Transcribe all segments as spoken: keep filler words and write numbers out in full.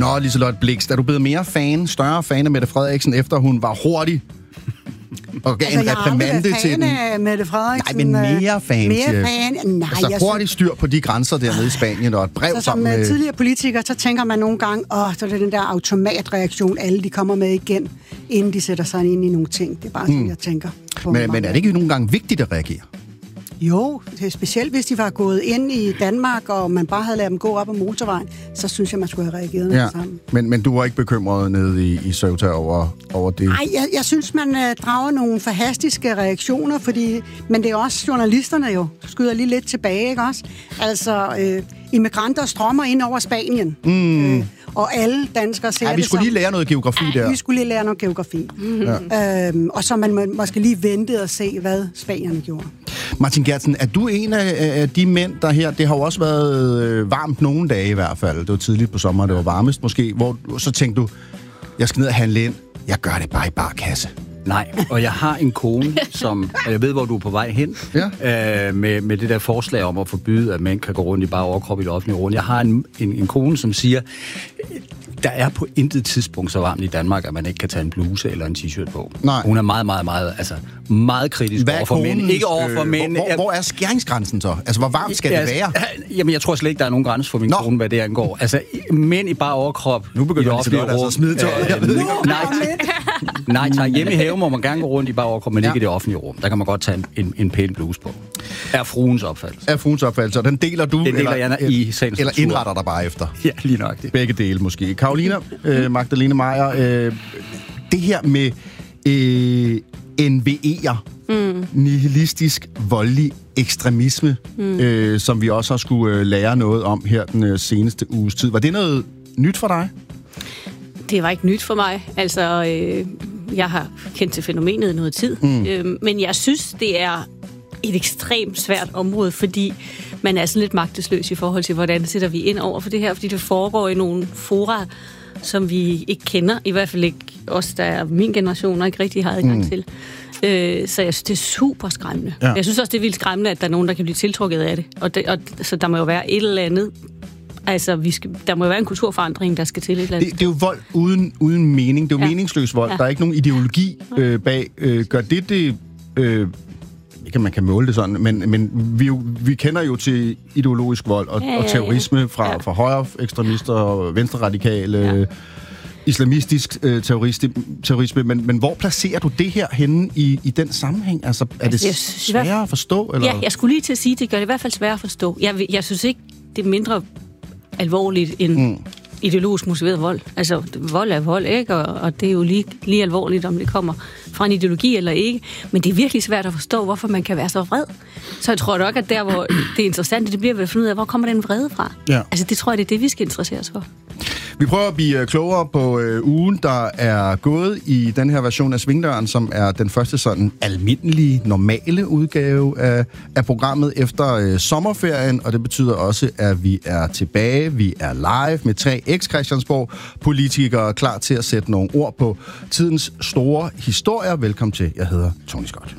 Nå, Liselott Blixt, er du blevet mere fan, større fan af Mette Frederiksen, efter hun var hurtig og gav altså, en reprimande til den? Jeg har Mette Frederiksen. Nej, men mere fan. Mere fan? Nej, altså, jeg hurtigt styr på de grænser dernede i Spanien, og et brev så sammen som med... tidligere politiker, så tænker man nogle gange, åh, så er det den der automatreaktion, alle de kommer med igen, inden de sætter sig ind i nogle ting. Det er bare sådan, hmm. jeg tænker. Men, men er det ikke nogle gange vigtigt at reagere? Jo, det er specielt hvis de var gået ind i Danmark, og man bare havde ladet dem gå op ad motorvejen, så synes jeg, man skulle have reageret med ja. det samme. Men, men du var ikke bekymret nede i, i Ceuta over, over det? Nej, jeg, jeg synes, man uh, drager nogle forhastiske reaktioner, fordi, men det er også journalisterne jo, skyder lige lidt tilbage, ikke også? Altså, øh, immigranter strømmer ind over Spanien, mm. øh, og alle danskere ser ja, vi det skulle som, lige lære noget geografi ja, der. vi skulle lige lære noget geografi. Mm-hmm. Ja. Øhm, og så man må, måske lige vente og se, hvad spanierne gjorde. Martin Geertsen, er du en af, af de mænd, der her, det har jo også været øh, varmt nogle dage i hvert fald, det var tidligt på sommeren, det var varmest måske, hvor så tænkte du, jeg skal ned og handle ind, jeg gør det bare i bar kasse. Nej, og jeg har en kone, som jeg ved, hvor du er på vej hen, ja. øh, med, med det der forslag om at forbyde, at mænd kan gå rundt i bare overkrop i det offentlige rum. Jeg har en, en, en kone, som siger, der er på intet tidspunkt så varmt i Danmark, at man ikke kan tage en bluse eller en t-shirt på. Nej. Hun er meget, meget, meget, altså, meget kritisk over for mænd. Ikke over for øh, mænd. Hvor, hvor, hvor er skæringsgrænsen så? Altså, hvor varmt skal ja, det være? Jamen, jeg tror slet ikke, der er nogen grænse for min Nå. kone, hvad det angår. Altså, mænd i bare overkrop. Nu begynder det at altså, smide tøjet. Jeg ved ikke, om nej, nej, nej, hjemme i haven må man gerne gå rundt i bare overkrop, men ja. ikke i det offentlige rum. Der kan man godt tage en, en, en pæn bluse på. Er fruens opfattelse. Er fruens opfattelse, og den deler du? Den deler eller, jeg i sagens Eller indretter dig bare efter? Ja, lige nok det. Begge dele måske. Carolina, øh, Magdalene Maier, øh, det her med øh, N V E'er, mm. nihilistisk, voldelig ekstremisme, mm. øh, som vi også har skulle øh, lære noget om her den øh, seneste uges tid. Var det noget nyt for dig? Det var ikke nyt for mig. Altså, øh, jeg har kendt til fænomenet i noget tid. Mm. Øh, men jeg synes, det er et ekstremt svært område, fordi man er sådan lidt magtesløs i forhold til, hvordan sætter vi ind over for det her, fordi det foregår i nogle fora, som vi ikke kender, i hvert fald ikke os, der er min generation, og ikke rigtig har adgang mm. til. Øh, så jeg synes, det er super skræmmende. Ja. Jeg synes også, det er vildt skræmmende, at der er nogen, der kan blive tiltrukket af det. Og, det, og så der må jo være et eller andet. Altså, vi skal, der må jo være en kulturforandring, der skal til et eller andet. Det, det er jo vold uden, uden mening. Det er jo ja. meningsløs vold. Ja. Der er ikke nogen ideologi øh, bag. Øh, gør det det... Øh, ikke, man kan måle det sådan, men, men vi, vi kender jo til ideologisk vold og, ja, ja, ja. og terrorisme fra, ja. fra højre ekstremister og venstre radikale... Ja. islamistisk øh, terrorisme, men, men hvor placerer du det her henne i, i den sammenhæng? Altså, er det jeg synes, sværere at forstå? Eller? Ja, jeg skulle lige til at sige, det gør det i hvert fald sværere at forstå. Jeg, jeg synes ikke, det er mindre alvorligt end mm. ideologisk motiveret vold. Altså, vold er vold, ikke? Og, og det er jo lige, lige alvorligt, om det kommer fra en ideologi eller ikke. Men det er virkelig svært at forstå, hvorfor man kan være så vred. Så jeg tror nok, at der, hvor det er interessant, det bliver ved at finde ud af, hvor kommer den vrede fra? Ja. Altså, det tror jeg, det er det, vi skal interessere os for. Vi prøver at blive klogere på øh, ugen, der er gået i den her version af Svingdøren, som er den første sådan almindelige, normale udgave af, af programmet efter øh, sommerferien, og det betyder også, at vi er tilbage, vi er live med tre eks-Christiansborg-politikere klar til at sætte nogle ord på tidens store historier. Velkommen til, jeg hedder Tony Scott.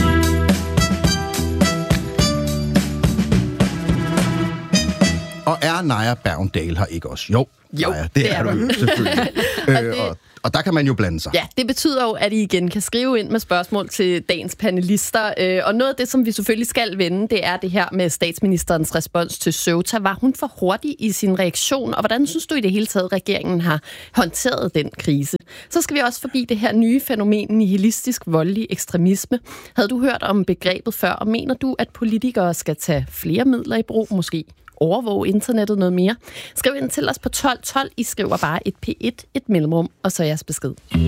Og er Naja Bergendal her ikke også? Jo, jo Naja, det, det er, er du jo selvfølgelig. øh, og, og der kan man jo blande sig. Ja, det betyder jo, at I igen kan skrive ind med spørgsmål til dagens panelister. Øh, og noget af det, som vi selvfølgelig skal vende, det er det her med statsministerens respons til Ceuta. Var hun for hurtig i sin reaktion? Og hvordan synes du i det hele taget, regeringen har håndteret den krise? Så skal vi også forbi det her nye fænomen, nihilistisk voldelig ekstremisme. Havde du hørt om begrebet før, og mener du, at politikere skal tage flere midler i brug, måske overvåge internettet noget mere? Skriv ind til os på tolv tolv. I skriver bare et P et, et mellemrum, og så jeres besked.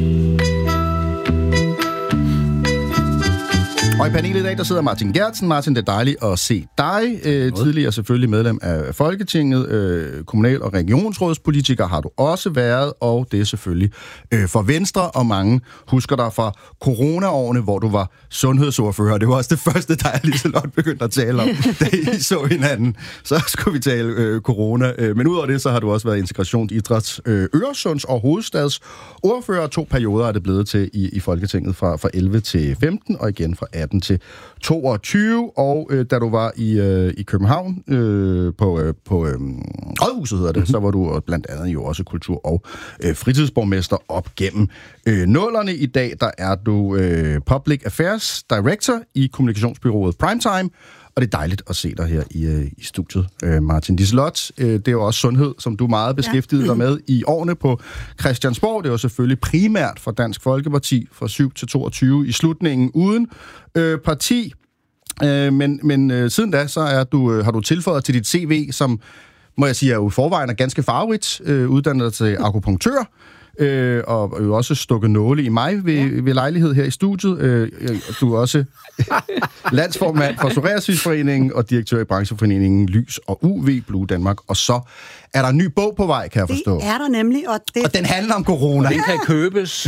Og i panelet i dag, der sidder Martin Geertsen. Martin, det er dejligt at se dig. Øh, tidligere selvfølgelig medlem af Folketinget. Øh, kommunal- og regionsrådspolitiker har du også været, og det er selvfølgelig øh, for Venstre, og mange husker dig fra coronaårene, hvor du var sundhedsordfører. Det var også det første, der er Liselott begyndt at tale om, da I så hinanden. Så skulle vi tale øh, corona. Øh, men udover det, så har du også været integrations-, idræts-, øh, Øresunds- og hovedstads ordfører. To perioder er det blevet til i, i Folketinget fra, fra elleve til femten, og igen fra atten atten til toogtyve, og øh, da du var i, øh, i København øh, på, øh, på øh, Rådhuset, hedder det, mm-hmm. så var du blandt andet jo også kultur- og øh, fritidsborgmester op gennem øh, nullerne. I dag, der er du øh, Public Affairs Director i kommunikationsbyrået Primetime, og det er dejligt at se dig her i, øh, i studiet, øh, Martin Liselott. Øh, det er jo også sundhed, som du er meget beskæftiget ja. dig med i årene på Christiansborg. Det er jo selvfølgelig primært for Dansk Folkeparti fra syv til toogtyve i slutningen uden øh, parti. Øh, men men øh, siden da, så er du, øh, har du tilføjet til dit C V, som, må jeg sige, er jo i forvejen er ganske farverigt, øh, uddannet til akupunktør, Øh, og jo også stukket nåle i mig ved, ja. ved lejlighed her i studiet. Øh, du er også landsformand for Psoriasisforeningen og direktør i brancheforeningen Lys og U V Blue Danmark. Og så er der en ny bog på vej, kan jeg forstå. Det er der nemlig. Og, det... og den handler om corona. Den kan købes. og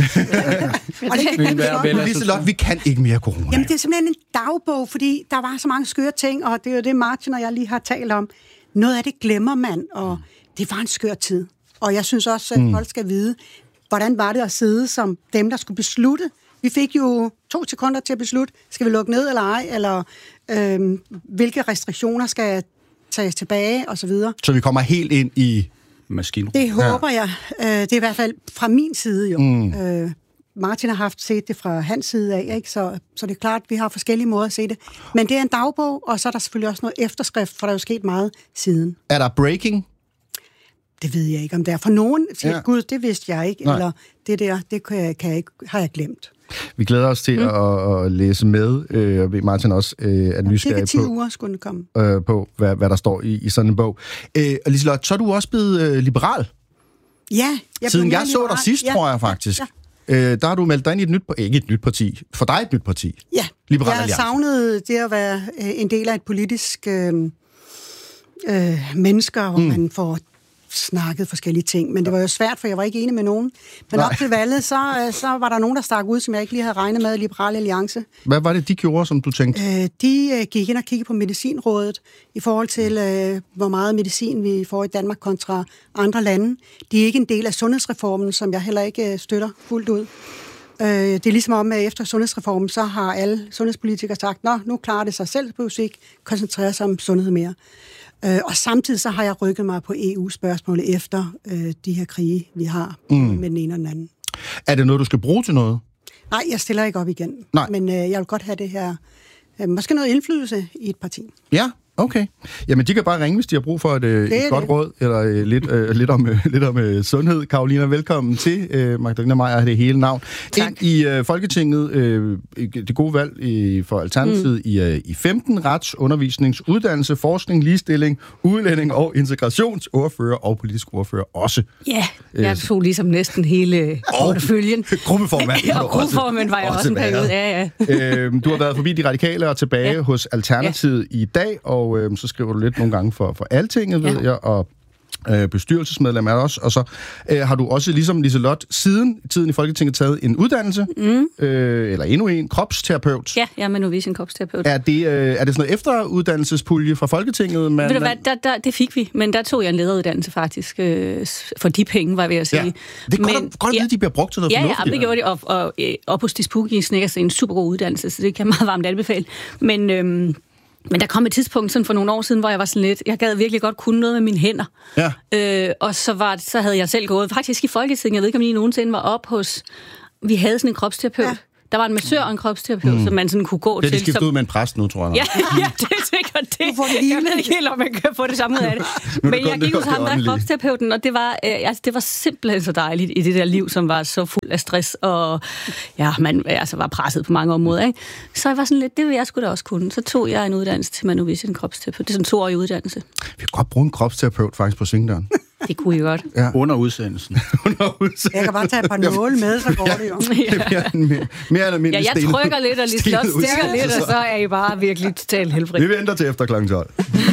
det kan Liselott, vi kan ikke mere corona. Jamen, det er simpelthen en dagbog, fordi der var så mange skøre ting, og det er jo det, Martin og jeg lige har talt om. Noget af det glemmer man, og det var en skør tid. Og jeg synes også, at folk skal vide, hvordan var det at sidde som dem, der skulle beslutte. Vi fik jo to sekunder til at beslutte, skal vi lukke ned eller ej, eller øh, hvilke restriktioner skal tages tilbage, osv. Så, så vi kommer helt ind i maskinen? Det håber ja. jeg. Det er i hvert fald fra min side jo. Mm. Øh, Martin har haft set det fra hans side af, ikke? Så, så det er klart, at vi har forskellige måder at se det. Men det er en dagbog, og så er der selvfølgelig også noget efterskrift, for der er jo sket meget siden. Er der breaking? Det ved jeg ikke, om det er. For nogen siger, ja. Gud, det vidste jeg ikke, Nej. eller det der, det kan jeg, kan jeg ikke, har jeg glemt. Vi glæder os til mm. at, at læse med, øh, og Martin også øh, er nysgerrig på, ti uger skulle den komme. Øh, på hvad, hvad der står i, i sådan en bog. Øh, og Liselott, så er du også blevet øh, liberal. Ja. Jeg Siden jeg så liberal. dig sidst, ja. tror jeg faktisk. Ja. Øh, der har du meldt dig ind i et nyt, ikke et nyt parti, for dig et nyt parti. Ja, Liberal jeg Alliance. savnede det at være en del af et politisk øh, øh, mennesker, hvor mm. man får snakket forskellige ting, men det var jo svært, for jeg var ikke enig med nogen. Men Nej. op til valget, så, så var der nogen, der stak ud, som jeg ikke lige havde regnet med i Liberal Alliance. Hvad var det, de gjorde, som du tænkte? Øh, de øh, gik ind og kiggede på Medicinrådet i forhold til, øh, hvor meget medicin vi får i Danmark kontra andre lande. De er ikke en del af sundhedsreformen, som jeg heller ikke øh, støtter fuldt ud. Øh, det er ligesom om, at efter sundhedsreformen, så har alle sundhedspolitikere sagt, nå, nu klarer det sig selv, så ikke koncentrere sig om sundhed mere. Øh, og samtidig så har jeg rykket mig på E U-spørgsmålet efter øh, de her krige, vi har mm. med den ene og den anden. Er det noget, du skal bruge til noget? Nej, jeg stiller ikke op igen. Nej. Men øh, jeg vil godt have det her, øh, måske noget indflydelse i et parti. Ja, okay. Jamen, de kan bare ringe, hvis de har brug for et, et godt det. råd, eller øh, lidt, øh, lidt om, øh, lidt om øh, sundhed. Karolina, velkommen til. Øh, Magdalena Meier er det hele navn. Tak. Ind i øh, Folketinget, øh, det gode valg i, for Alternativet mm. i, øh, i femten, rets, undervisnings, uddannelse, forskning, ligestilling, udlænding og integrationsordfører og politisk ordfører også. Ja, jeg tog ligesom næsten hele porteføljen. Gruppeformand. Ja, og gruppeformand var jeg også, også en periode. Ja, ja. øh, du har været forbi De Radikale og tilbage ja. hos Alternativet ja. i dag, og Og øh, så skriver du lidt nogle gange for, for Altinget, ved ja. jeg, og øh, bestyrelsesmedlem er også. Og så øh, har du også, ligesom Liselott, siden tiden i Folketinget taget en uddannelse, mm. øh, eller endnu en, kropsterapeut. Ja, jeg er Manovision kropsterapeut. Er det, øh, er det sådan noget efteruddannelsespulje fra Folketinget? Man, ved du hvad, der, der, det fik vi, men der tog jeg en lederuddannelse faktisk, øh, for de penge, var jeg ved at sige. Ja. Det er men, godt, godt ja, at de bliver brugt til noget ja, fornuftigt. Ja, det gjorde de, og, og, og op hos Dispugi Snickers er en super god uddannelse, så det kan jeg meget varmt anbefale. Men... Øh, Men der kom et tidspunkt sådan for nogle år siden, hvor jeg var sådan lidt, jeg gad virkelig godt kunne noget med mine hænder. Ja. Øh, og så, var, så havde jeg selv gået, faktisk i Folketinget, jeg ved ikke, om I nogensinde var op hos, vi havde sådan en kropsterapeut. Ja. Der var en massør og en kropsterapeut, mm. som man sådan kunne gå det, til. Det er de skiftet som... ud med en præst nu, tror jeg. Ja, ja, det er sikkert det. Jeg ved ikke helt, om man kan få det samme ud af det. Men jeg gik hos ham, der kropsterapeuten, og det var, øh, altså, det var simpelthen så dejligt i det der liv, som var så fuld af stress, og ja, man altså, var presset på mange områder. Ikke? Så jeg var sådan lidt, det vil jeg sgu da også kunne. Så tog jeg en uddannelse til Manovision kropsterapeut. Det er sådan en toårig uddannelse. Vi kan godt bruge en kropsterapeut faktisk på Svingdøren. Det kunne I godt. Ja. Under udsendelsen. Under udsendelsen. Jeg kan bare tage et par nåle med, så går det jo. Ja. mere, mere eller mindre ja, jeg sten, trykker lidt, og lige stikker lidt, og så er I bare virkelig totalt helfri. Vi venter til efter klokken tolv.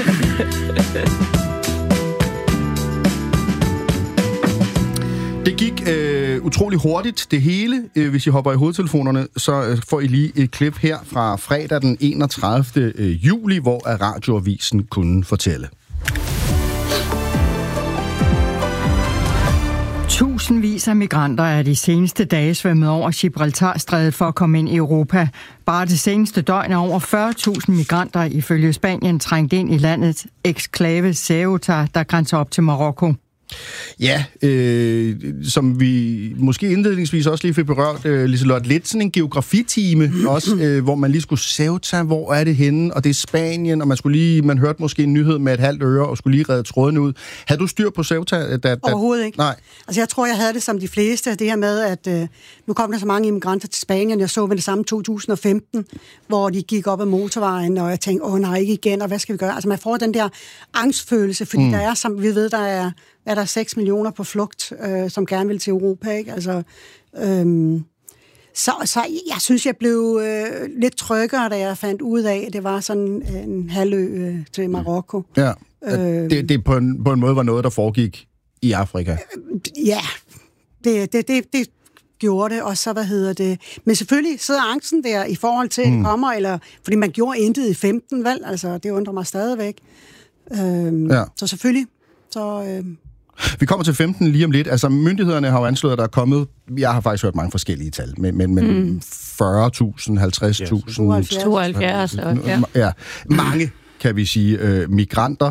Det gik øh, utrolig hurtigt, det hele. Øh, hvis I hopper i hovedtelefonerne, så øh, får I lige et klip her fra fredag den enogtredivte juli, hvor Radioavisen kunne fortælle. Tusindvis af migranter er de seneste dage svømmet over Gibraltarstrædet for at komme ind i Europa. Bare det seneste døgn er over fyrre tusind migranter ifølge Spanien trængt ind i landets eksklave Ceuta, der grænser op til Marokko. Ja, øh, som vi måske indledningsvis også lige fik berørt, øh, Liselotte, lidt sådan en geografitime også, øh, hvor man lige skulle Ceuta, hvor er det henne, og det er Spanien, og man skulle lige, man hørte måske en nyhed med et halvt øre, og skulle lige redde tråden ud. Havde du styr på Ceuta? Da, da, Overhovedet ikke. Nej. Altså jeg tror, jeg havde det som de fleste, det her med, at øh, nu kom der så mange immigranter til Spanien, jeg så med det samme to tusind og femten, hvor de gik op ad motorvejen, og jeg tænkte, åh nej, ikke igen, og hvad skal vi gøre? Altså man får den der angstfølelse, fordi mm. der er, som vi ved, der er er der seks millioner på flugt, øh, som gerne vil til Europa, ikke? Altså, øhm, så, så jeg synes, jeg blev øh, lidt tryggere, da jeg fandt ud af, at det var sådan en halvø øh, til Marokko. Ja, øh, det, det på, en, på en måde var noget, der foregik i Afrika. Øh, ja, det, det, det, det gjorde det, og så, hvad hedder det... Men selvfølgelig sidder angsten der i forhold til, at mm. det kommer, eller... Fordi man gjorde intet i femten, vel? Altså, det undrer mig stadigvæk. Øh, ja. Så selvfølgelig, så... Øh, Vi kommer til femten lige om lidt. Altså, myndighederne har jo anslået, at der er kommet... Jeg har faktisk hørt mange forskellige tal, men, men, men mm. fyrre tusind, halvtreds tusind... tooghalvfjerds, ja. ja. Mange, kan vi sige, øh, migranter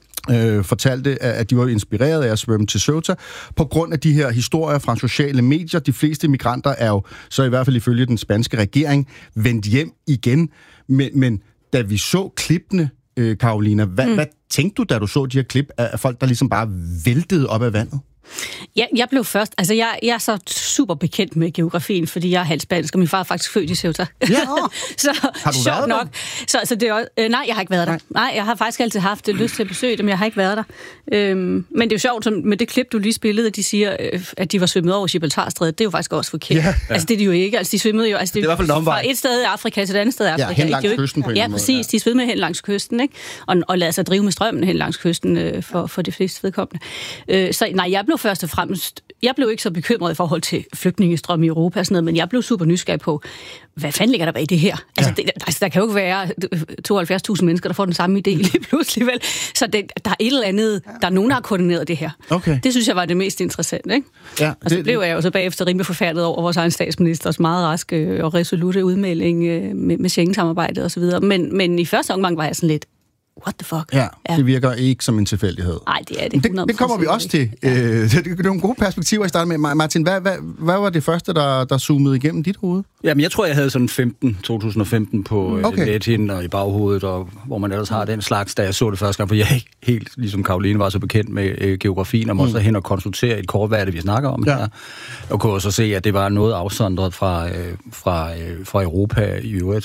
øh, fortalte, at de var inspireret af at svømme til Ceuta på grund af de her historier fra sociale medier. De fleste migranter er jo, så i hvert fald ifølge den spanske regering, vendt hjem igen. Men, men da vi så klippene, øh, Carolina, hvad, mm. hvad tænkte du, da du så de her klip af folk, der ligesom bare væltede op af vandet? Ja, jeg blev først... Altså, jeg, jeg er så super bekendt med geografien, fordi jeg er halvt spansk, og min far er faktisk født i Ceuta. Ja. så, har du været nok. Så, så det er også, øh, nej, jeg har ikke været der. Nej. nej, jeg har faktisk altid haft lyst til at besøge dem, jeg har ikke været der. Øhm, men det er jo sjovt, som med det klip, du lige spillede, at de siger, øh, at de var svømmet over Gibraltarstrædet. Det er jo faktisk også forkert. Ja. Altså, det er de jo ikke. Altså, de svømmede jo... Altså, det, det er i hvert fald fra et sted i Afrika til et andet sted i Afrika. Ja, hen langs ikke? kysten på en Ja, måde. præcis. De svømmede hen langs kysten, ikke? Og, og lader sig drive med strømmen hen langs kysten øh, for, for de fleste vedkommende. Øh, så nej, jeg blev først og fremmest... Jeg blev ikke så bekymret i forhold til flygtningestrøm i Europa og sådan noget, men jeg blev super nysgerrig på, hvad fanden ligger der bag det her? Altså, ja. det, altså der kan jo ikke være tooghalvfjerds tusind mennesker, der får den samme idé lige pludselig, vel? Så det, der er et eller andet, der er nogen, der har koordineret det her. Okay. Det synes jeg var det mest interessante, ikke? Ja, og så det, blev jeg jo så bagefter rimelig forfærdet over vores egen statsministers meget raske og resolute udmelding med, med Schengen-samarbejdet og så videre. Men, men i første omgang var jeg sådan lidt, what the fuck? Ja, ja, det virker ikke som en tilfældighed. Nej, det er det. Det, det kommer vi også til. Ja. Øh, det, det er nogle gode perspektiver i starten med. Martin, hvad, hvad, hvad var det første, der, der zoomede igennem dit hoved? Jamen, jeg tror, jeg havde sådan femten, to tusind og femten på okay. nethinden og i baghovedet, og hvor man ellers har den slags, da jeg så det første gang, for jeg ikke helt, ligesom Caroline, var så bekendt med øh, geografien, og måtte mm. hen og konsultere et kort, hvad er det, vi snakker om ja. her. Og kunne også se, at det var noget afsondret fra, øh, fra, øh, fra Europa i øvrigt.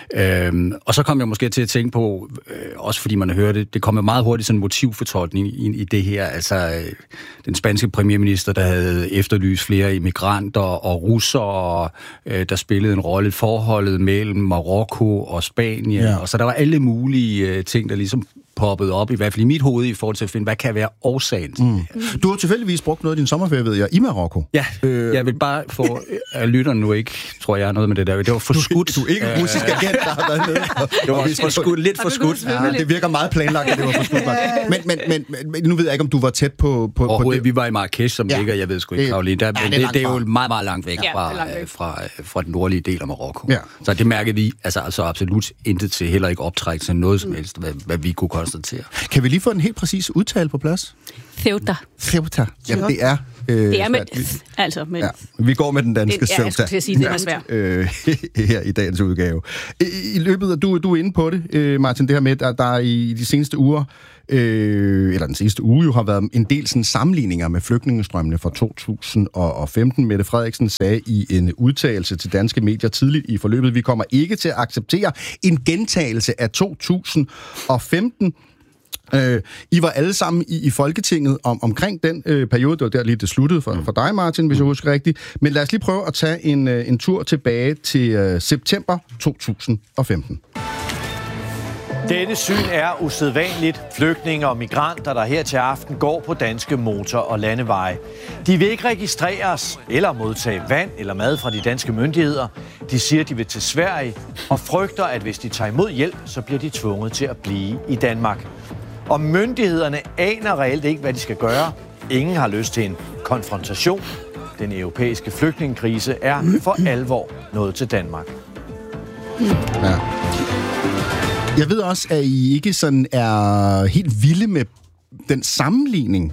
Øhm, og så kom jeg måske til at tænke på, øh, også fordi man hørte det, det kom jo meget hurtigt sådan en motivfortolkning ind i det her. Altså, øh, den spanske premierminister, der havde efterlyst flere immigranter og russere, øh, der spillede en rolle i forholdet mellem Marokko og Spanien. Ja. Og så der var alle mulige øh, ting, der ligesom poppet op, i hvert fald i mit hoved, i forhold til at finde, hvad kan være årsagen til mm. Du har tilfældigvis brugt noget af din sommerferie, ved jeg, i Marokko. Ja, øh... jeg vil bare få... at lytteren nu ikke, tror jeg, noget med det der. Det var for skudt. Du, du er ikke en russisk agent, der har været nede. Det var for skudt, lidt for skudt. Ja, det virker meget planlagt, at det var for skudt. Men, men, men, men nu ved jeg ikke, om du var tæt på... på Overhovedet, på vi var i Marrakesh, som ja. ligger, jeg ved sgu ikke, Caroline. Der, ja, det, det, det er jo meget, meget langt væk, ja, fra, langt væk. Fra, fra den nordlige del af Marokko. Ja. Så det mærkede vi altså, altså absolut intet til, heller ikke optræk til noget som helst, hvad, hvad vi kunne konstatere. Kan vi lige få en helt præcis udtale på plads? Ceuta. Ceuta. Jamen, det er... Øh, det er med... Altså, med... Ja, vi går med den danske Ceuta. Ja, jeg skulle til at sige, det er svært. Øh, her i dagens udgave. I, i løbet af... Du, du er inde på det, øh, Martin, det her med, at der i de seneste uger, øh, eller den seneste uge jo, har været en del sådan, sammenligninger med flygtningestrømmene fra to tusind og femten. Mette Frederiksen sagde i en udtalelse til danske medier tidligt i forløbet, vi kommer ikke til at acceptere en gentagelse af to tusind og femten. Øh, I var alle sammen i, i Folketinget om, omkring den øh, periode, det var der lige det sluttede for, for dig, Martin, hvis jeg husker rigtigt. Men lad os lige prøve at tage en, øh, en tur tilbage til øh, september to tusind og femten. Dette syn er usædvanligt. Flygtninge og migranter, der her til aften går på danske motor- og landeveje. De vil ikke registreres eller modtage vand eller mad fra de danske myndigheder. De siger, de vil til Sverige og frygter, at hvis de tager imod hjælp, så bliver de tvunget til at blive i Danmark. Og myndighederne aner reelt ikke, hvad de skal gøre. Ingen har lyst til en konfrontation. Den europæiske flygtningekrise er for alvor nået til Danmark. Ja. Jeg ved også, at I ikke sådan er helt vilde med den sammenligning.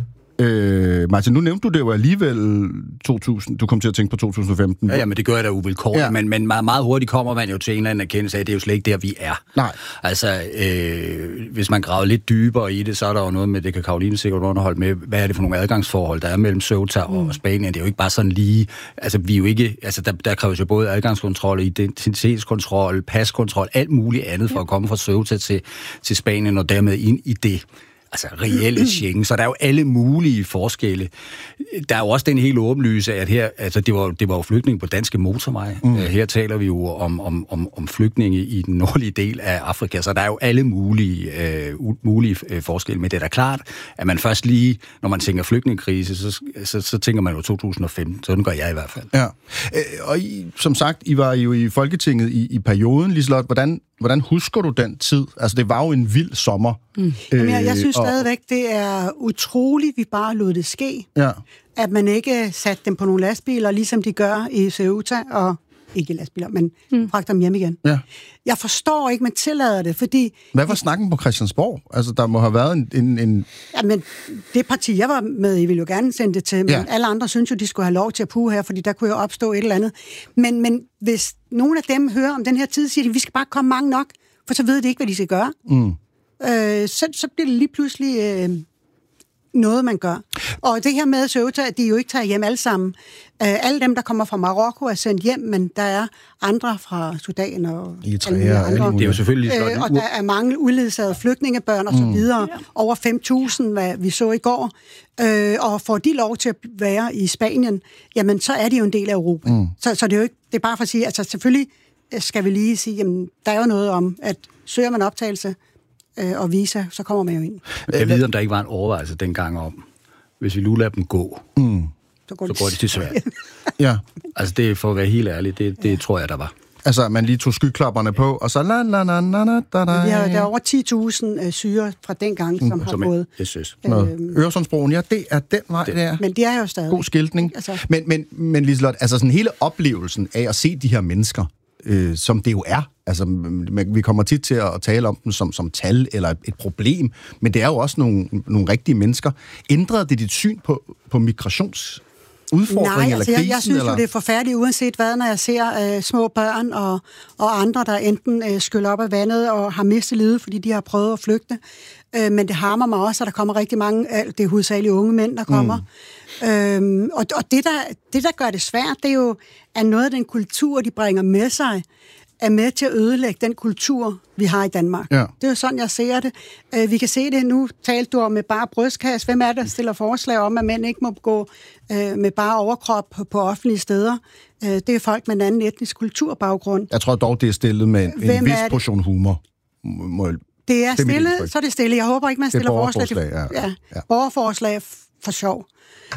Øh, Martin, nu nævnte du det jo alligevel to tusind. Du kom til at tænke på to tusind og femten. Ja, ja, men det gør jeg da uvilkårligt. Ja. Men, men meget, meget hurtigt kommer man jo til en eller anden erkendelse af, at det er jo slet ikke der, vi er. Nej. Altså, øh, hvis man graver lidt dybere i det, så er der jo noget med, det kan Karoline sikkert underholde med, hvad er det for nogle adgangsforhold, der er mellem Ceuta og mm. Spanien. Det er jo ikke bare sådan lige... Altså, vi er jo ikke... Altså, der, der kræves jo både adgangskontrol, identitetskontrol, paskontrol, alt muligt andet for at komme fra Ceuta til, til Spanien og dermed ind i det. Altså reelle Schengen, så der er jo alle mulige forskelle. Der er jo også den helt åbenlyse, at her, altså det var, det var jo flygtninge på danske motorveje. Mm. Her taler vi jo om, om, om, om flygtninge i den nordlige del af Afrika, så der er jo alle mulige, øh, mulige øh, forskelle. Men det er da klart, at man først lige, når man tænker flygtningekrise, så, så, så tænker man jo to tusind og femten. Sådan gør jeg i hvert fald. Ja, og I, som sagt, I var jo i Folketinget i, i perioden, Liselott. Hvordan Hvordan husker du den tid? Altså, det var jo en vild sommer. Mm. Jamen, jeg, jeg synes stadigvæk, det er utroligt, vi bare lod det ske. Ja. At man ikke satte dem på nogle lastbiler, ligesom de gør i Ceuta, og ikke lastbiler, men mm. fragter dem hjem igen. Ja. Jeg forstår ikke, man tillader det, fordi... Hvad var snakken på Christiansborg? Altså, der må have været en... en, en... Jamen, det parti, jeg var med, I ville jo gerne sende det til, men ja. Alle andre synes jo, de skulle have lov til at puge her, fordi der kunne jo opstå et eller andet. Men, men hvis nogen af dem hører om den her tid, siger de, vi skal bare komme mange nok, for så ved de ikke, hvad de skal gøre. Mm. Øh, så, så bliver det lige pludselig... Øh, noget, man gør. Og det her med Ceuta, at de jo ikke tager hjem alle sammen. Uh, alle dem, der kommer fra Marokko, er sendt hjem, men der er andre fra Sudan og Eritrea, andre. Det er jo selvfølgelig uh, og der er mange uledsagede flygtningebørn og så videre. Mm. Over fem tusind, hvad vi så i går. Uh, og får de lov til at være i Spanien, jamen så er de jo en del af Europa. Mm. Så, så det er jo ikke, det er bare for at sige, altså selvfølgelig skal vi lige sige, jamen der er jo noget om, at søger man optagelse, og visa, så kommer man jo ind. Jeg ved, om der ikke var en overvejelse dengang om, hvis vi nu lader dem gå, mm. så går, så går det til Sverige. Ja. Altså det er for at være helt ærlig, det, det ja. tror jeg, der var. Altså, man lige tog skyklapperne på, og så la la la la la da da. Ja, der er over ti tusind uh, syre fra dengang, som mm. har fået... Jeg synes. Øh, Øresundsbroen, ja, det er den vej det. der. Men det er jo stadig. God skiltning. Altså. Men, men, men Liselott, altså sådan hele oplevelsen af at se de her mennesker, øh, som det jo er, altså, vi kommer tit til at tale om dem som, som tal eller et problem, men det er jo også nogle, nogle rigtige mennesker. Ændrede det dit syn på, på migrations... udfordring Nej, eller altså, krisen? jeg, jeg synes eller? jo, det er forfærdeligt, uanset hvad, når jeg ser øh, små børn og, og andre, der enten øh, skyller op af vandet og har mistet livet, fordi de har prøvet at flygte. Øh, men det harmer mig også, at der kommer rigtig mange, øh, det er hovedsageligt unge mænd, der kommer. Mm. Øhm, og og det, der, det, der gør det svært, det er jo, at noget af den kultur, de bringer med sig, er med til at ødelægge den kultur, vi har i Danmark. Ja. Det er jo sådan, jeg ser det. Uh, vi kan se det nu. Talte du om med bare brystkasse. Hvem er der stiller forslag om, at mænd ikke må gå uh, med bare overkrop på, på offentlige steder? Uh, det er folk med en anden etnisk kulturbaggrund. Jeg tror dog, det er stillet med en, en vis portion humor. Må, det er stillet, så er det stille. Jeg håber ikke, man stiller forslag. Det er borgerforslag, ja. ja. ja. Borgerforslag for sjov.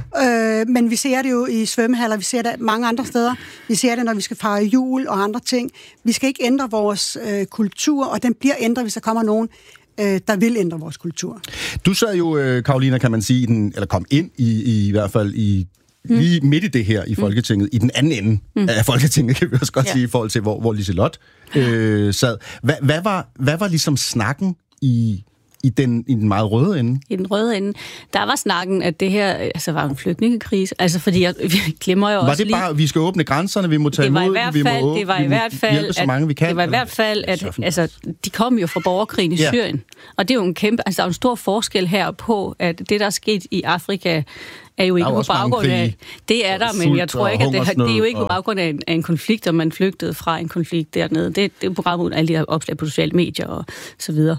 Øh, men vi ser det jo i svømmehaller, vi ser det mange andre steder. Vi ser det, når vi skal fejre jul og andre ting. Vi skal ikke ændre vores øh, kultur, og den bliver ændret, hvis der kommer nogen, øh, der vil ændre vores kultur. Du sad jo, øh, Karolina, kan man sige, den, eller kom ind i, i, i hvert fald i mm. lige midt i det her i Folketinget, mm. i den anden ende mm. af Folketinget, kan vi også godt ja. sige, i forhold til, hvor, hvor Liselott øh, sad. Hva, hvad, var, hvad var ligesom snakken i... I den, I den meget røde ende? I den røde ende. Der var snakken, at det her altså, var en flygtningekrise. Altså, fordi jeg, vi glemmer jo var også det bare, lige... vi skal åbne grænserne, vi må tage imod, vi må åbne, det var i hvert fald, hjælpe så mange, vi kan? Det var i hvert fald, at altså, de kom jo fra borgerkrigen i ja. Syrien. Og det er jo en kæmpe, altså der er en stor forskel her på, at det, der er sket i Afrika, er jo ikke på baggrund af... Det er der, men jeg tror ikke, at det, det er jo ikke på baggrund af en, af en konflikt, og man flygtede fra en konflikt dernede. Det, det er jo på baggrund af alle de her opslag på sociale medier og så videre.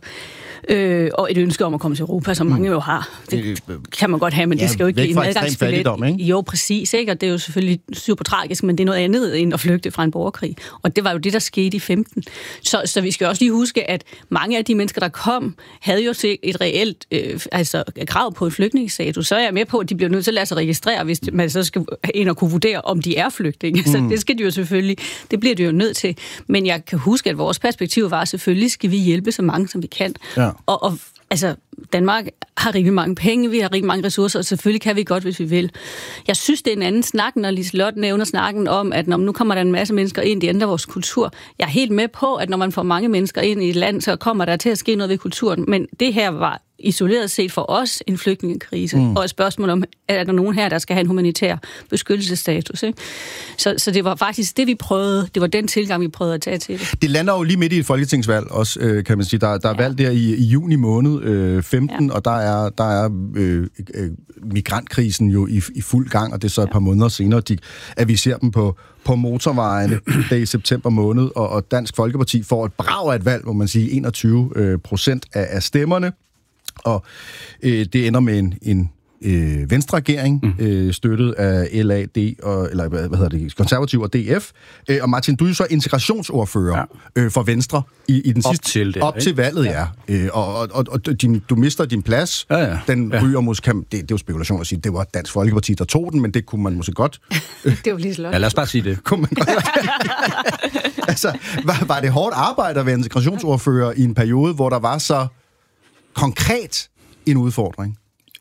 Øh, og et ønske om at komme til Europa, som mange jo har. Det kan man godt have, men ja, det skal jo ikke blive en adgangsbillet. Jo, præcis, ikke? Og det er jo selvfølgelig super tragisk, men det er noget andet end at flygte fra en borgerkrig. Og det var jo det, der skete i femten. Så, så vi skal også lige huske, at mange af de mennesker, der kom, havde jo et reelt øh, altså, krav på en flygtningsstatus. Så er jeg med på, at de bliver nødt til så lade sig registrere, hvis man så skal ind og kunne vurdere, om de er flygtninge. Mm. Så det skal de jo selvfølgelig, det bliver de jo nødt til. Men jeg kan huske, at vores perspektiv var, selvfølgelig skal vi hjælpe så mange, som vi kan. Ja. Og, og altså, Danmark har rigtig mange penge, vi har rigtig mange ressourcer, og selvfølgelig kan vi godt, hvis vi vil. Jeg synes, det er en anden snak, når Liselotte nævner snakken om, at når nu kommer der en masse mennesker ind, de ændrer vores kultur. Jeg er helt med på, at når man får mange mennesker ind i et land, så kommer der til at ske noget ved kulturen. Men det her var isoleret set for os en flygtningekrise, mm. og et spørgsmål om, er der nogen her, der skal have en humanitær beskyttelsesstatus. Ikke? Så, så det var faktisk det, vi prøvede, det var den tilgang, vi prøvede at tage til det. Det lander jo lige midt i et folketingsvalg også, øh, kan man sige. Der, der er ja. valg der i, i juni måned øh, femten, ja. og der er, der er øh, øh, migrantkrisen jo i, i fuld gang, og det er så et ja. par måneder senere, de, at vi ser dem på på motorvejene der i september måned, og, og Dansk Folkeparti får et brag af et valg, må man sige, enogtyve procent af, af stemmerne. Og øh, det ender med en, en øh, venstreregering, mm. øh, støttet af L A D, og, eller hvad, hvad hedder det, Konservativ og D F. Øh, og Martin, du er så integrationsordfører ja. øh, for Venstre i, i den op sidste... Til det, op til valget, ja. ja. Øh, og og, og, og din, du mister din plads. Ja, ja. Den ja. ryger måske... Det, det er jo spekulation at sige, det var Dansk Folkeparti, der tog den, men det kunne man måske godt... det var lige så ja, lad os bare sige det. kunne man godt... altså, var, var det hårdt arbejde at være integrationsordfører i en periode, hvor der var så konkret en udfordring?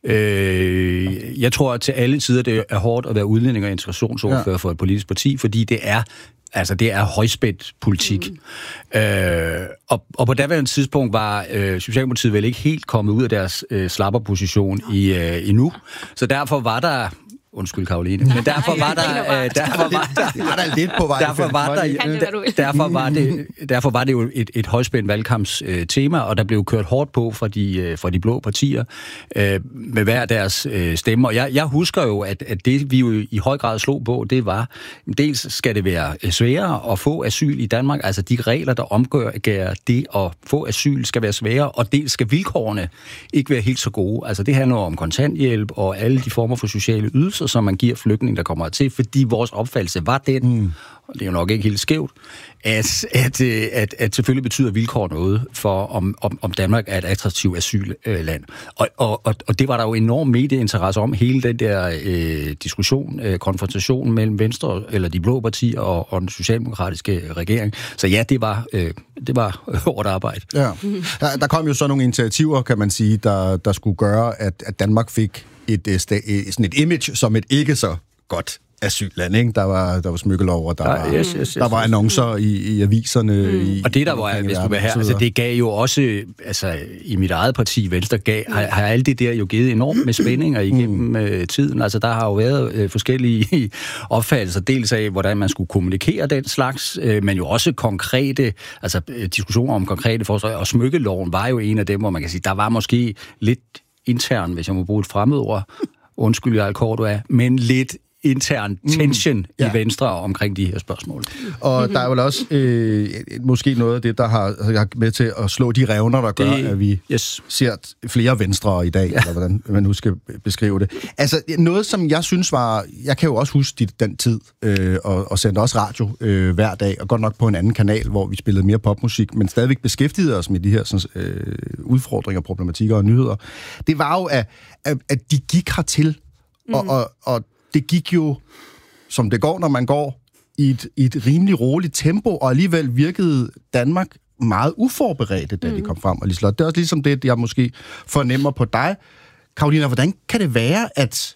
Øh, jeg tror, at til alle tider, det er hårdt at være udlænding og integrationsordfører ja. for et politisk parti, fordi det er altså det er højspændt politik. Mm. Øh, og, og på daværende tidspunkt var øh, Socialdemokratiet vel ikke helt kommet ud af deres øh, slapperposition i, øh, endnu. Så derfor var der Undskyld, Karoline. Men derfor var der... Øh, derfor var der, var der lidt på vej. Derfor var der... Øh, derfor var det, derfor var det jo et, et højspændt valgkampstema, og der blev kørt hårdt på fra de, fra de blå partier øh, med hver deres øh, stemmer. Jeg, jeg husker jo, at, at det, vi jo i høj grad slog på, det var, dels skal det være sværere at få asyl i Danmark, altså de regler, der omgør det at få asyl, skal være sværere, og dels skal vilkårene ikke være helt så gode. Altså det handler om kontanthjælp og alle de former for sociale ydelser, som man giver flygtninge, der kommer til, fordi vores opfattelse var den, mm. og det er jo nok ikke helt skævt, at, at, at, at selvfølgelig betyder vilkår noget for, om, om, om Danmark er et attraktivt asylland. Og, og, og det var der jo enorm medieinteresse om, hele den der øh, diskussion, øh, konfrontation mellem Venstre, eller de blå partier og, og den socialdemokratiske regering. Så ja, det var, øh, det var hårdt arbejde. Ja. Der, der kom jo så nogle initiativer, kan man sige, der, der skulle gøre, at, at Danmark fik et, et, sådan et image som et ikke så godt asylland, ikke? Der var, der var smykkelov, og der, ja, var, yes, yes, yes, der var annoncer i, i aviserne. Mm. I, og det, der var, hvis du vil her, altså, det gav jo også, altså i mit eget parti, Venstre, gav, har, har alt det der jo givet enormt med spændinger igennem mm. uh, tiden. Altså der har jo været uh, forskellige opfattelser, dels af, hvordan man skulle kommunikere den slags, uh, men jo også konkrete, altså uh, diskussioner om konkrete forslag, og smykkeloven var jo en af dem, hvor man kan sige, der var måske lidt intern, hvis jeg må bruge et fremmedord, undskyld, jeg er kort, du er, men lidt intern tension mm, ja. i Venstre omkring de her spørgsmål. Og mm-hmm. der er jo også øh, måske noget af det, der har, har med til at slå de revner, der gør, det, at vi yes. ser flere Venstre i dag, ja. eller hvordan man nu skal beskrive det. Altså, noget, som jeg synes var... Jeg kan jo også huske den tid, øh, og, og sendte også radio øh, hver dag, og godt nok på en anden kanal, hvor vi spillede mere popmusik, men stadigvæk beskæftigede os med de her sådan, øh, udfordringer, problematikker og nyheder. Det var jo, at, at, at de gik hertil, mm. og, og, og det gik jo, som det går, når man går, i et, i et rimelig roligt tempo, og alligevel virkede Danmark meget uforberedte, da mm. de kom frem. Og Liselotte, det er også ligesom det, jeg måske fornemmer på dig. Karolina, hvordan kan det være, at,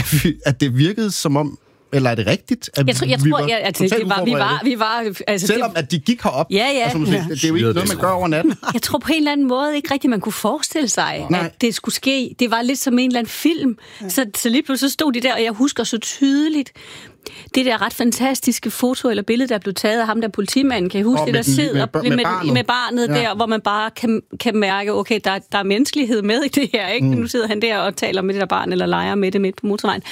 at det virkede som om, eller er det rigtigt, at jeg tror, jeg vi tror, var ja, altså, det var, vi var, vi var, altså, selvom det, at de gik herop? Ja, ja. Altså, måske, ja. Det er jo ikke noget, man gør over natten. Jeg tror på en eller anden måde ikke rigtigt, man kunne forestille sig, Nej. at det skulle ske. Det var lidt som en eller anden film. Ja. Så, så lige pludselig så stod de der, og jeg husker så tydeligt, det der ret fantastiske foto eller billede, der blev taget af ham der politimanden, kan I huske og det, der sidder med, med, med, barnet, med barnet ja. der, hvor man bare kan, kan mærke, okay, der, der er menneskelighed med i det her, ikke? Mm. Nu sidder han der og taler med det der barn, eller leger med det midt på motorvejen.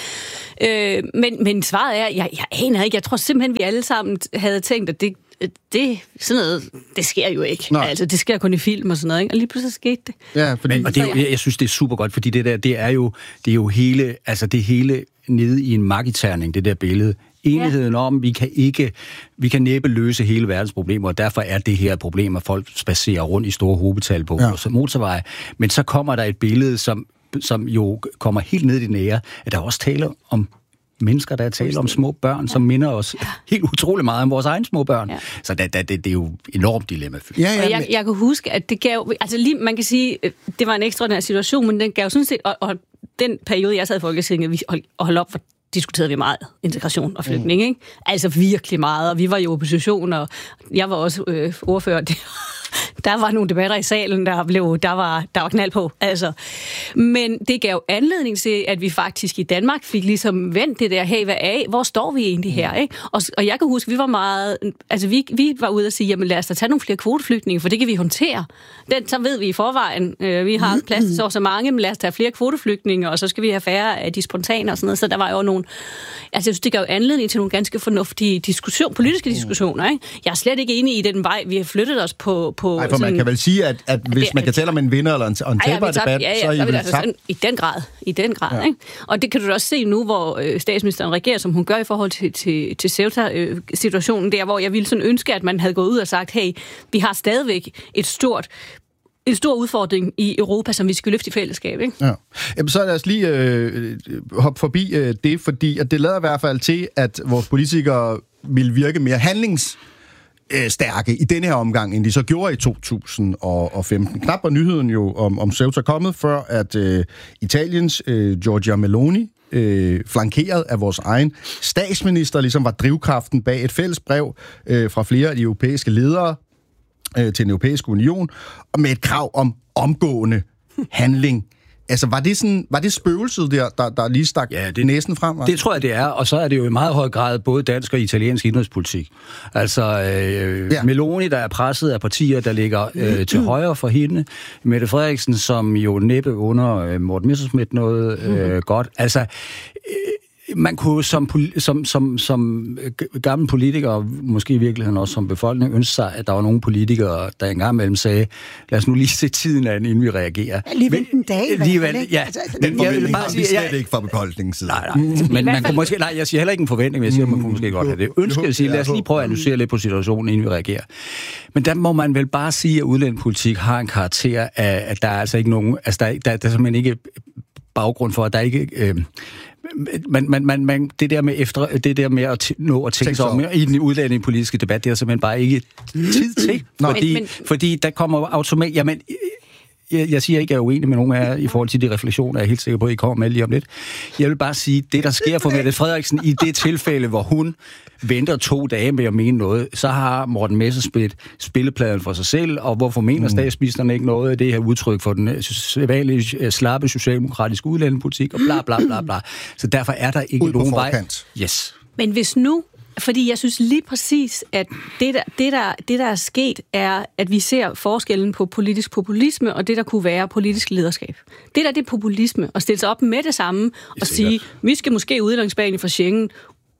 Øh, men, men svaret er, jeg, jeg aner ikke, jeg tror simpelthen, vi alle sammen havde tænkt, at det, det, sådan noget, det sker jo ikke. Nej. Altså, det sker kun i film og sådan noget, ikke? Og lige pludselig skete det. Ja, fordi... Men, og det, jeg, jeg synes, det er super godt, fordi det der, det er jo, det er jo hele, altså det hele nede i en magiterning, det der billede. Enigheden ja. om, vi kan ikke, vi kan næppe løse hele verdens problemer, og derfor er det her et problem, at folk spacerer rundt i store hovedbetal på ja. motorveje. Men så kommer der et billede, som som jo kommer helt ned i det nære, at der også taler om mennesker, der taler om små børn, som ja. minder os ja. helt utrolig meget om vores egne små børn. Ja. Så det, det, det er jo enormt dilemmafyldt. Ja, ja, jeg, jeg kan huske, at det gav... Altså lige, man kan sige, det var en ekstraordinær situation, men den gav sådan set... Og, og den periode, jeg sad i Folketinget, vi hold, og holdt op, for diskuterede vi meget integration og flygtning, mm. ikke? Altså virkelig meget, og vi var i opposition, og jeg var også øh, ordfører. Der var nogle debatter i salen, der blev, der var, der var knald på, altså. Men det gav anledning til, at vi faktisk i Danmark fik ligesom vendt det der, hey, hvad er, hvor står vi egentlig her, ikke? Og, og jeg kan huske, vi var meget, altså vi, vi var ude og sige, jamen lad os da tage nogle flere kvoteflygtninge, for det kan vi håndtere. Den, så ved vi i forvejen, øh, vi har plads til så, så mange, men lad os tage flere kvoteflygtninge, og så skal vi have færre af de spontane og sådan noget, så der var jo nogle, altså jeg synes, det gav anledning til nogle ganske fornuftige diskussion, politiske diskussioner, ikke? Jeg er slet ikke enig i den vej, vi har flyttet os på, på Nej, for sådan, man kan vel sige, at, at hvis det, man kan tale om en vinder eller en, en taberdebat, ja, ja, så er I vel altså sådan, i den grad, i den grad, ja. Ikke? Og det kan du da også se nu, hvor øh, statsministeren regerer, som hun gør i forhold til, til, til Ceuta-situationen, øh, der hvor jeg ville sådan ønske, at man havde gået ud og sagt, hey, vi har stadigvæk et stort en stor udfordring i Europa, som vi skal løfte i fællesskab, ikke? Ja. Jamen, så lad os lige øh, hoppe forbi øh, det, fordi at det lader i hvert fald til, at vores politikere vil virke mere handlings stærke i denne her omgang, end de så gjorde i to tusind og femten. Knap var nyheden jo om, om Ceuta kommet, før at øh, Italiens øh, Giorgia Meloni, øh, flankeret af vores egen statsminister, ligesom var drivkraften bag et fælles brev øh, fra flere af de europæiske ledere øh, til den europæiske union, og med et krav om omgående handling. Altså, var det sådan, var det spøgelset der, der, der lige stak ja, det, næsen frem? Var? Det tror jeg, det er, og så er det jo i meget høj grad både dansk og italiensk indrigspolitik. Altså, øh, ja. Meloni, der er presset af partier, der ligger øh, til højre for hende. Mette Frederiksen, som jo næppe under øh, Morten Messerschmidt noget øh, mm. godt. Altså, øh, man kunne som, som, som, som gamle politikere, måske i virkeligheden også som befolkning, ønske sig, at der var nogle politikere, der engang mellem sagde, lad os nu lige se tiden an, inden vi reagerer. Alligevel en dag. Alligevel, ja. Den jeg vil bare sige, slet ikke fra befolkningens side. Nej, nej. Men man kunne måske, nej, jeg siger heller ikke en forventning, men jeg siger, at man kunne måske godt have det. Ønske at sige, lad os lige prøve at analysere lidt på situationen, inden vi reagerer. Men der må man vel bare sige, at udlændingepolitik har en karakter af, at der er altså ikke nogen, altså der, der, der er simpelthen ikke baggrund for, at der ikke... Øh, Man, man, man, man, det der med efter, det der med at t- nå at tænke sig om i den udlændingepolitiske debat, det er simpelthen bare ikke tid til, fordi, men, men, fordi der kommer automatisk, jamen, jeg, jeg siger ikke, at jeg er uenig med nogen af jer i forhold til de refleksioner, jeg er helt sikker på, at I kommer med lige om lidt. Jeg vil bare sige, det der sker for Mette Frederiksen i det tilfælde, hvor hun venter to dage med at mene noget, så har Morten Messerschmidt spillepladen for sig selv, og hvorfor mener mm. statsministeren ikke noget af det her udtryk for den sædvanlige slappe socialdemokratiske udlændingepolitik, og bla bla bla bla. Så derfor er der ikke nogen vej. Yes. Men hvis nu, fordi jeg synes lige præcis, at det der, det, der, det, der er sket, er, at vi ser forskellen på politisk populisme, og det, der kunne være politisk lederskab. Det der, det er populisme, at stille sig op med det samme, og sige, vi skal måske udgangsbanen fra Schengen,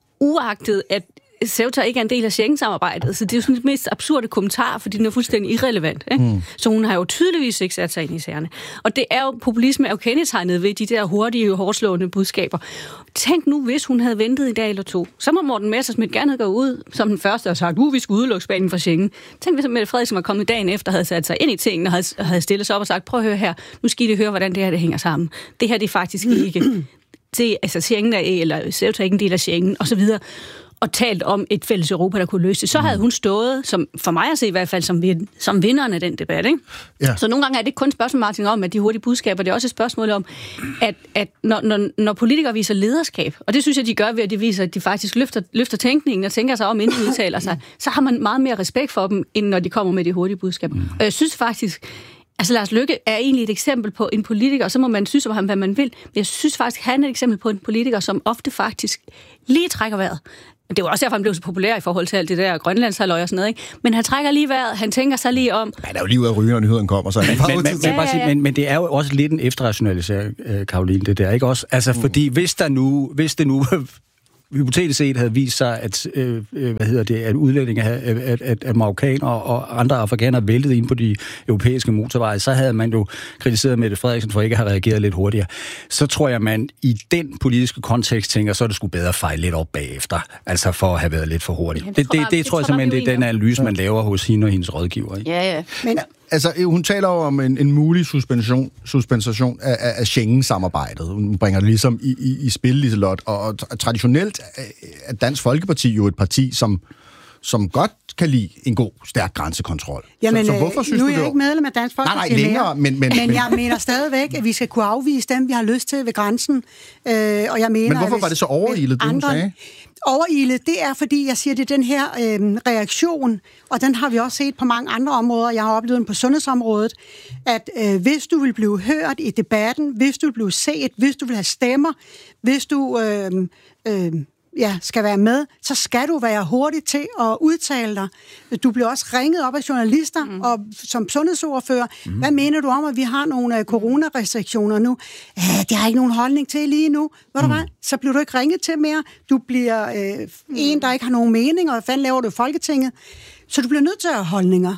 uagtet at Ceuta ikke er en del af Schengen-samarbejdet, så det er jo sådan den mest absurde kommentar, fordi den er fuldstændig irrelevant. Ikke? Mm. Så hun har jo tydeligvis ikke sat sig ind i sagerne. Og det er jo, populisme er jo kendetegnet ved de der hurtige, hårdslående budskaber. Tænk nu, hvis hun havde ventet i dag eller to, så må Morten Messerschmidt gerne gå ud som den første og sagt, uh, vi skal udelukke Spanien fra Schengen. Tænk, hvis Mette Frederiksen var kommet dagen efter, havde sat sig ind i tingene og havde, havde stillet sig op og sagt, prøv at høre her, nu skal I høre, hvordan det her det hænger sammen. Det her det er faktisk ikke til, altså Schengen er, eller Ceuta er ikke en del af Schengen, og så videre. Og talt om et fælles Europa, der kunne løse det, så havde hun stået, som, for mig at se i hvert fald, som, som vinderen af den debat. Ikke? Ja. Så nogle gange er det ikke kun et spørgsmål, Martin, om, at de hurtige budskaber, det er også et spørgsmål om, at, at når, når, når politikere viser lederskab, og det synes jeg, de gør ved, at de viser, at de faktisk løfter, løfter tænkningen og tænker sig om, inden de udtaler sig, så har man meget mere respekt for dem, end når de kommer med de hurtige budskaber. Mm. Og jeg synes faktisk, altså Lars Løkke er egentlig et eksempel på en politiker, og så må man synes om ham, hvad man vil, men jeg synes faktisk, han er et eksempel på en politiker, som ofte faktisk lige trækker vejret. Det var også derfor, han blev så populær i forhold til alt det der grønlandshalløj og sådan noget, ikke? Men han trækker lige vejret, han tænker sig lige om... Han er jo lige ude af ryge, når nyheden kommer, så... Men, men, men, ja, ja, ja. men, men det er jo også lidt en efterrationalisering, Caroline, det der, ikke også? Altså, mm. fordi hvis der nu... Hvis det nu hypotetisk set havde vist sig, at, øh, hvad hedder det, at udlændinge, at, at, at marokkanere og andre afrikanere væltede ind på de europæiske motorveje, så havde man jo kritiseret Mette Frederiksen for ikke at have reageret lidt hurtigere. Så tror jeg, man i den politiske kontekst tænker, så er det sgu bedre at fejle lidt op bagefter, altså for at have været lidt for hurtigt. Det, det, det, det, det tror jeg simpelthen, det er den analyse, man laver hos hende og hendes rådgiver. Ikke? Ja, ja. Men, Altså, hun taler jo om en, en mulig suspension, suspension af, af Schengen-samarbejdet. Hun bringer det ligesom i, i, i spil, Liselott. Og, og traditionelt er Dansk Folkeparti jo et parti, som, som godt kan lide en god, stærk grænsekontrol. Jamen, så, så hvorfor synes nu du er jeg ikke medlem af Dansk Folkeparti nej, nej, længere, men, men, men, men jeg mener stadigvæk, at vi skal kunne afvise dem, vi har lyst til ved grænsen. Øh, og jeg mener, men hvorfor hvis, var det så overilet, det hun sagde? Overilet, det er, fordi jeg siger, det er den her øh, reaktion, og den har vi også set på mange andre områder. Jeg har oplevet den på sundhedsområdet, at øh, hvis du vil blive hørt i debatten, hvis du vil blive set, hvis du vil have stemmer, hvis du øh, øh, ja, skal være med, så skal du være hurtig til at udtale dig. Du bliver også ringet op af journalister, mm. og som sundhedsordfører, mm. hvad mener du om, at vi har nogle uh, coronarestriktioner nu? Æh, det har jeg ikke nogen holdning til lige nu. Ved mm. du hvad? Så bliver du ikke ringet til mere. Du bliver øh, mm. en, der ikke har nogen mening, og hvad fanden laver du i Folketinget? Så du bliver nødt til at have holdninger.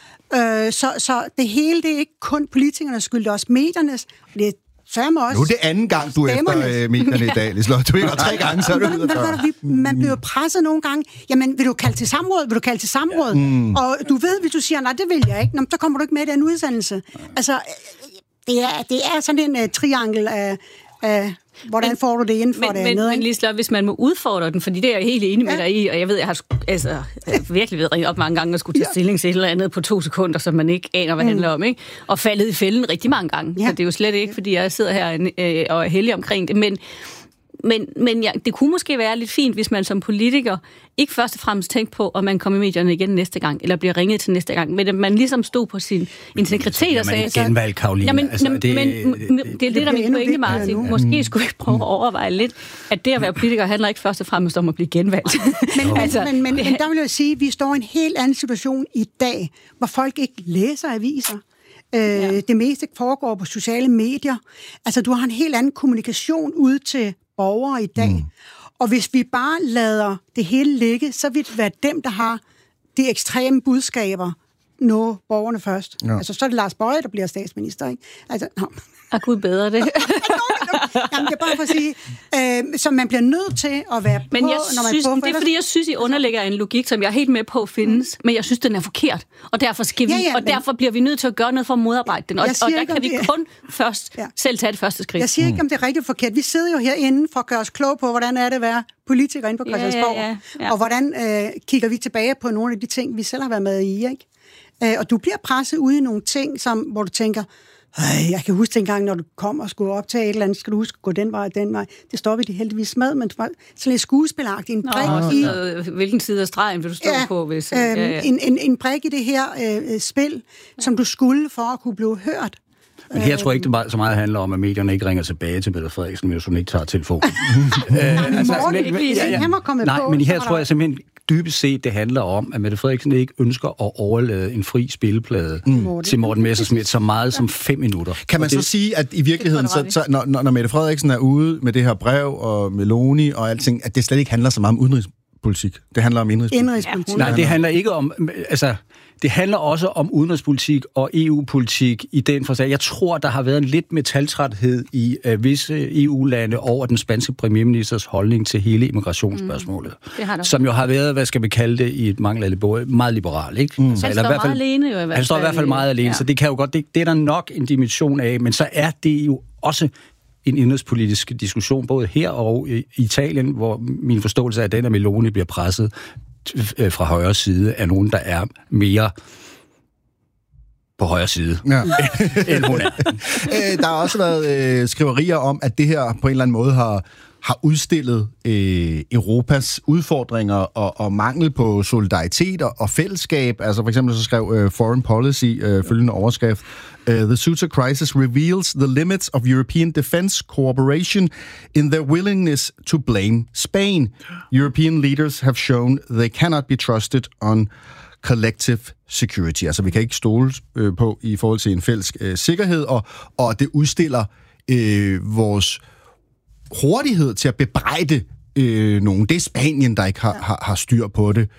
Øh, så, så det hele, det er ikke kun politikernes skyld, det er også mediernes. Det er Nu er det anden gang, du er efter øh, medierne i dag, Liselott. Du er ikke tre gange, så er du ude af Man bliver presset nogle gange. Jamen, vil du kalde til samråd? Vil du kalde til samråd? Mm. Og du ved, hvis du siger, nej, det vil jeg ikke, Nå, så kommer du ikke med i den udsendelse. Altså, det er, det er sådan en uh, triangel af... af hvordan men, får du det inden for men, det men, andet? Men Liselott, hvis man må udfordre den, fordi det er jeg helt enig med ja. dig i, og jeg ved, jeg har altså, virkelig været ringet op mange gange og skulle tage stilling til et eller andet på to sekunder, som man ikke aner, hvad det mm. handler om, ikke? Og faldet i fælden rigtig mange gange. Ja. Så det er jo slet ikke, fordi jeg sidder her øh, og er heldig omkring det, men Men, men ja, det kunne måske være lidt fint, hvis man som politiker ikke først og fremmest tænkte på, om man kommer i medierne igen næste gang, eller bliver ringet til næste gang, men at man ligesom stod på sin integritet og sagde... Man genvalg, Karoline. Ja, men, altså, men, det, men, det, det er det, der er min pointe, Martin. Måske skulle vi prøve at overveje lidt, at det at være politiker handler ikke først og fremmest om at blive genvalgt. men, altså, men, men, men der vil jeg sige, at vi står i en helt anden situation i dag, hvor folk ikke læser aviser. Øh, ja. Det meste foregår på sociale medier. Altså, du har en helt anden kommunikation ud til borgere i dag. Mm. Og hvis vi bare lader det hele ligge, så vil det være dem, der har de ekstreme budskaber, nå borgerne først. Ja. Altså, så er det Lars Boje, der bliver statsminister, ikke? Altså, nå. Er Gud bedre det? Jamen, det er bare for at sige, øh, så man bliver nødt til at være men på, jeg når man synes, er på. Det er, fordi jeg synes, I underlægger en logik, som jeg er helt med på findes, mm. men jeg synes, den er forkert. Og derfor, skal vi, ja, ja, og derfor bliver vi nødt til at gøre noget for at modarbejde den. Og, og der ikke, kan vi det... kun først ja. selv tage det første skridt. Jeg siger ikke, om det er rigtigt forkert. Vi sidder jo herinde for at gøre os kloge på, hvordan er det at være politiker inde på Christiansborg. Ja, ja, ja. Og hvordan øh, kigger vi tilbage på nogle af de ting, vi selv har været med i, ikke? Øh, og du bliver presset ude i nogle ting, som, hvor du tænker... Jeg kan huske dengang, når du kom og skulle optage et eller andet, skal du huske at gå den vej og den vej. Det står vi det heldigvis med, men det var sådan lidt skuespilagtigt. En brik Nå, i... Noget, hvilken side af stregen vil du stå ja, på? Hvis, øh, ja, ja. En, en, en brik i det her øh, spil, ja. som du skulle for at kunne blive hørt. Men her tror jeg ikke, det så meget handler om, at medierne ikke ringer tilbage til Mette Frederiksen, hvis hun ikke tager telefonen. øh, altså, men, men, ja, ja. Han var kommet Nej, på, men her tror jeg simpelthen dybest set, det handler om, at Mette Frederiksen ikke ønsker at overlade en fri spilleplade mm. til Morten Messerschmidt så meget som fem minutter. Kan man så det, sige, at i virkeligheden, så, så, når, når Mette Frederiksen er ude med det her brev og Meloni og alting, at det slet ikke handler så meget om udenrigspolitik? Det handler om indrigspolitik? Indrigspolitik. Nej, det handler ikke om... Altså, det handler også om udenrigspolitik og E U-politik i den forstand. Jeg tror, der har været en lidt metaltræthed i uh, visse E U-lande over den spanske premierministers holdning til hele immigrationsspørgsmålet. Mm. Som jo har været, hvad skal vi kalde det, i et mangelande både meget liberal, ikke? Mm. Så, han står meget fald, alene jo i hvert fald. Han står i hvert fald meget alene, ja. Så det kan jo godt, det, det er der nok en dimension af, men så er det jo også en indrigspolitisk diskussion, både her og i Italien, hvor min forståelse er, at den, at Meloni bliver presset fra højre side af nogen, der er mere på højre side, ja. end hun er. Der har også været øh, skriverier om, at det her på en eller anden måde har, har udstillet øh, Europas udfordringer og, og mangel på solidaritet og, og fællesskab. Altså for eksempel så skrev øh, Foreign Policy øh, følgende overskrift: Uh, the Ceuta crisis reveals the limits of European defense cooperation in their willingness to blame Spain. European leaders have shown they cannot be trusted on collective security. Altså, vi kan ikke stole øh, på i forhold til en fælles øh, sikkerhed, og, og det udstiller øh, vores hurtighed til at bebrejde øh, nogen. Det er Spanien, der ikke har, har, har styr på det.